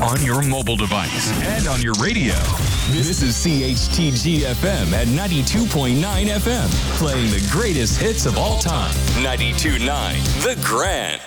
on your mobile device and on your radio. This is CHTG-FM at 92.9 FM, playing the greatest hits of all time. 92.9 The Grand.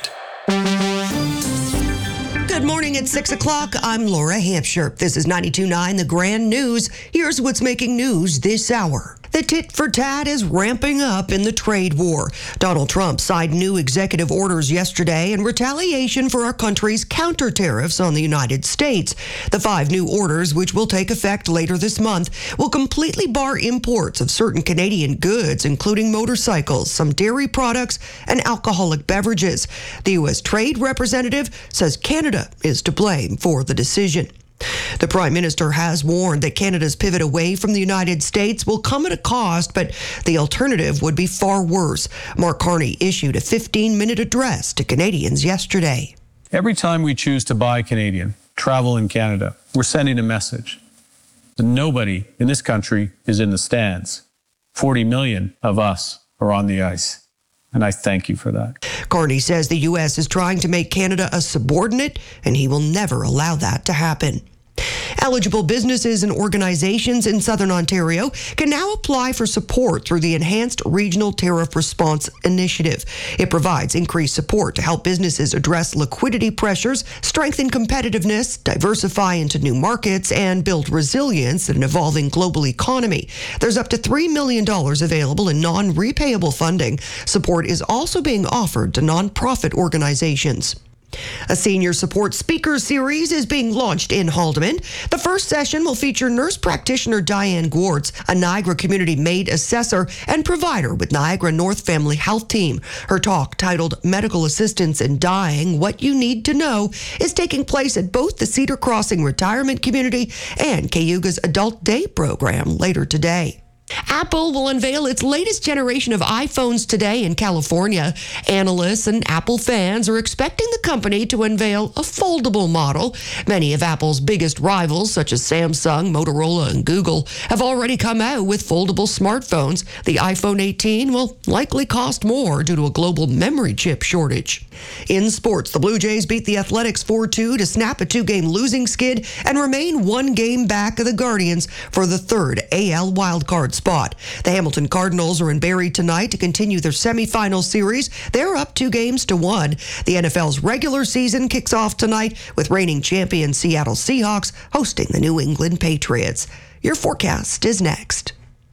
Good morning at 6 o'clock. I'm Laura Hampshire. This is 92.9 The Grand News. Here's what's making news this hour. The tit for tat is ramping up in the trade war. Donald Trump signed new executive orders yesterday in retaliation for our country's counter tariffs on the United States. The 5 new orders, which will take effect later this month, will completely bar imports of certain Canadian goods, including motorcycles, some dairy products, and alcoholic beverages. The U.S. Trade Representative says Canada is to blame for the decision. The Prime Minister has warned that Canada's pivot away from the United States will come at a cost, but the alternative would be far worse. Mark Carney issued a 15-minute address to Canadians yesterday. Every time we choose to buy Canadian, travel in Canada, we're sending a message that nobody in this country is in the stands. 40 million of us are on the ice. And I thank you for that. Carney says the U.S. is trying to make Canada a subordinate, and he will never allow that to happen. Eligible businesses and organizations in Southern Ontario can now apply for support through the Enhanced Regional Tariff Response Initiative. It provides increased support to help businesses address liquidity pressures, strengthen competitiveness, diversify into new markets, and build resilience in an evolving global economy. There's up to $3 million available in non-repayable funding. Support is also being offered to nonprofit organizations. A senior support speaker series is being launched in Haldimand. The first session will feature nurse practitioner Diane Gwartz, a Niagara community-made assessor and provider with Niagara North Family Health Team. Her talk, titled Medical Assistance in Dying, What You Need to Know, is taking place at both the Cedar Crossing Retirement Community and Cayuga's Adult Day program later today. Apple will unveil its latest generation of iPhones today in California. Analysts and Apple fans are expecting the company to unveil a foldable model. Many of Apple's biggest rivals, such as Samsung, Motorola, and Google, have already come out with foldable smartphones. The iPhone 18 will likely cost more due to a global memory chip shortage. In sports, the Blue Jays beat the Athletics 4-2 to snap a 2-game losing skid and remain 1 game back of the Guardians for the 3rd AL wildcard spot. The Hamilton Cardinals are in Barrie tonight to continue their semifinal series. They're up 2-1. The NFL's regular season kicks off tonight with reigning champion Seattle Seahawks hosting the New England Patriots. Your forecast is next.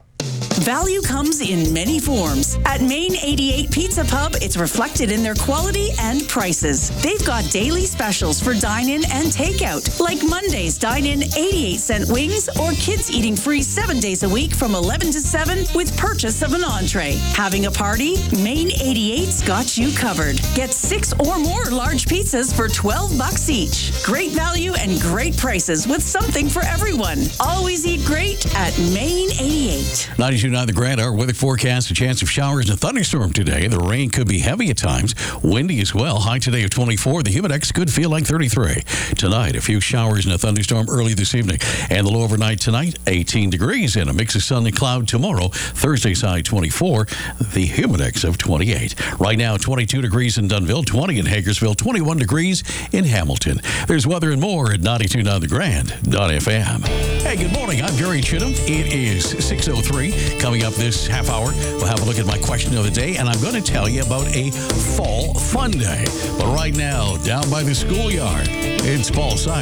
Value comes in many forms. At Main 88 Pizza Pub, it's reflected in their quality and prices. They've got daily specials for dine-in and takeout, like Monday's dine-in 88-cent wings or kids eating free 7 days a week from 11 to 7 with purchase of an entree. Having a party? Main 88's got you covered. Get 6 or more large pizzas for $12 each. Great value and great prices with something for everyone. Always eat great at Main 88. 92.9 The Grand, our weather forecast, a chance of showers and a thunderstorm today. The rain could be heavy at times, windy as well. High today of 24. The humidex could feel like 33. Tonight, a few showers and a thunderstorm early this evening. And the low overnight tonight, 18 degrees and a mix of sun and cloud tomorrow. Thursday side, 24. The humidex of 28. Right now, 22 degrees in Dunnville, 20 in Hagersville, 21 degrees in Hamilton. There's weather and more at 92.9 The Grand.fm. Hey, good morning. I'm Gary Chittum. It is 6:03. Coming up this half hour, we'll have a look at my question of the day, and I'm going to tell you about a fall fun day. But right now, down by the schoolyard, it's Paul Simon.